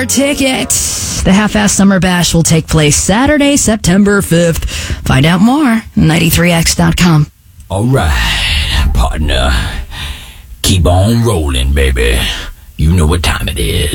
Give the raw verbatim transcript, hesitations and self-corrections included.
your ticket. The Half-Ass Summer Bash will take place Saturday, September fifth. Find out more at ninety-three X dot com. All right, partner. Keep on rolling, baby. You know what time it is.